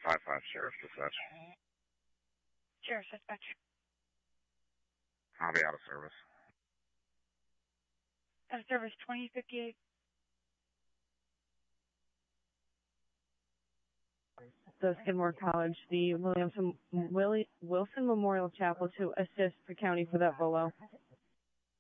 5-5 Sheriff Dispatch. Sheriff Dispatch. I'll be out of service. Out of service 2058. The Skidmore College, the Wilson Memorial Chapel to assist the county for that Volo.